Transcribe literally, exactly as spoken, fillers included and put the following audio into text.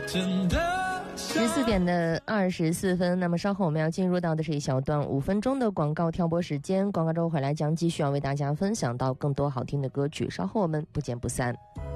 真的十四点的二十四分，那么稍后我们要进入到的是一小段五分钟的广告跳播时间。广告之后回来将继续要为大家分享到更多好听的歌曲，稍后我们不见不散。